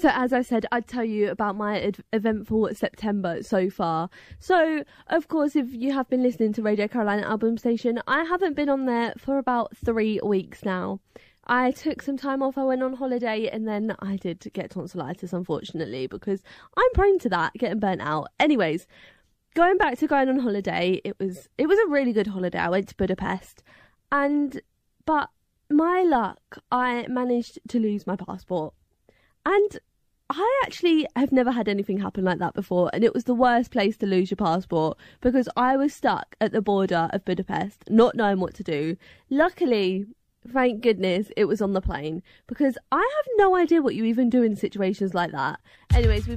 So as I said, I'd tell you about my eventful September so far. So, of course, if you have been listening to Radio Carolina Album Station, I haven't been on there for about 3 weeks now. I took some time off, I went on holiday, and then I did get tonsillitis, unfortunately, because I'm prone to that, getting burnt out. Anyways, going back to going on holiday, it was a really good holiday. I went to Budapest, but my luck, I managed to lose my passport. And I actually have never had anything happen like that before, and it was the worst place to lose your passport because I was stuck at the border of Budapest, not knowing what to do. Luckily, thank goodness, it was on the plane because I have no idea what you even do in situations like that. Anyways,